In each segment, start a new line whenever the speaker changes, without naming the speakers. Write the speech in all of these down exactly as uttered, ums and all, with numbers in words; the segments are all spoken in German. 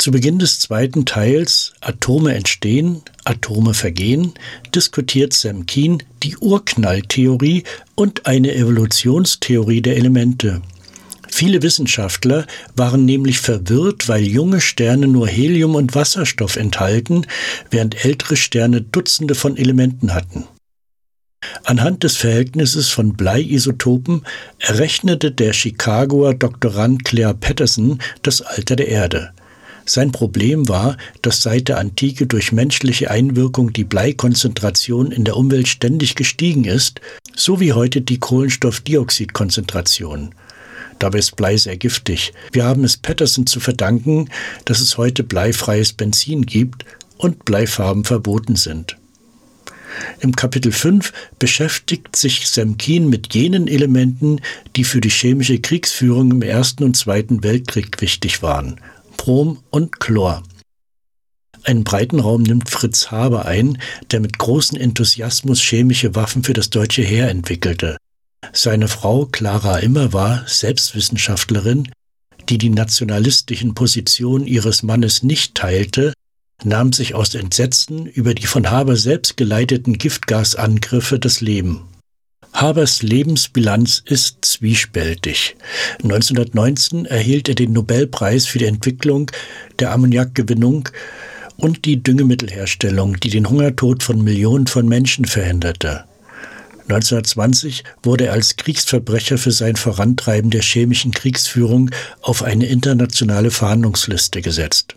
Zu Beginn des zweiten Teils Atome entstehen, Atome vergehen, diskutiert Sam Keen die Urknalltheorie und eine Evolutionstheorie der Elemente. Viele Wissenschaftler waren nämlich verwirrt, weil junge Sterne nur Helium und Wasserstoff enthalten, während ältere Sterne Dutzende von Elementen hatten. Anhand des Verhältnisses von Bleiisotopen errechnete der Chicagoer Doktorand Clair Patterson das Alter der Erde. Sein Problem war, dass seit der Antike durch menschliche Einwirkung die Bleikonzentration in der Umwelt ständig gestiegen ist, so wie heute die Kohlenstoffdioxidkonzentration. Dabei ist Blei sehr giftig. Wir haben es Patterson zu verdanken, dass es heute bleifreies Benzin gibt und Bleifarben verboten sind. Im Kapitel fünf beschäftigt sich Sam Keen mit jenen Elementen, die für die chemische Kriegsführung im Ersten und Zweiten Weltkrieg wichtig waren: Brom und Chlor. Einen breiten Raum nimmt Fritz Haber ein, der mit großem Enthusiasmus chemische Waffen für das deutsche Heer entwickelte. Seine Frau Clara Immer war selbst Wissenschaftlerin, die die nationalistischen Positionen ihres Mannes nicht teilte, nahm sich aus Entsetzen über die von Haber selbst geleiteten Giftgasangriffe das Leben. Habers Lebensbilanz ist zwiespältig. neunzehnhundertneunzehn erhielt er den Nobelpreis für die Entwicklung der Ammoniakgewinnung und die Düngemittelherstellung, die den Hungertod von Millionen von Menschen verhinderte. neunzehnhundertzwanzig wurde er als Kriegsverbrecher für sein Vorantreiben der chemischen Kriegsführung auf eine internationale Fahndungsliste gesetzt.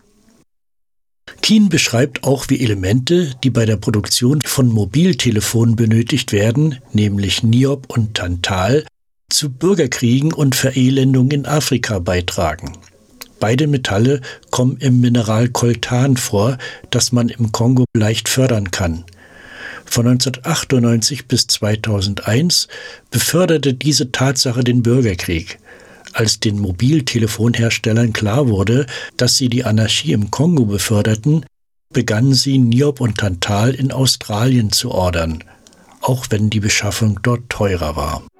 Keen beschreibt auch, wie Elemente, die bei der Produktion von Mobiltelefonen benötigt werden, nämlich Niob und Tantal, zu Bürgerkriegen und Verelendung in Afrika beitragen. Beide Metalle kommen im Mineral Coltan vor, das man im Kongo leicht fördern kann. Von neunzehnhundertachtundneunzig bis zweitausendeins beförderte diese Tatsache den Bürgerkrieg. Als den Mobiltelefonherstellern klar wurde, dass sie die Anarchie im Kongo beförderten, begannen sie Niob und Tantal in Australien zu ordern, auch wenn die Beschaffung dort teurer war.